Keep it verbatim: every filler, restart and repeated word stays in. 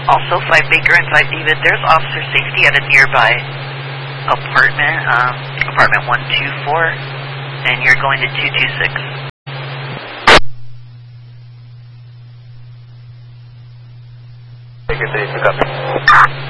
Also, five Baker and five David, there's officer safety at a nearby apartment, um, apartment one two four, and you're going to two two six. Baker three, pick up.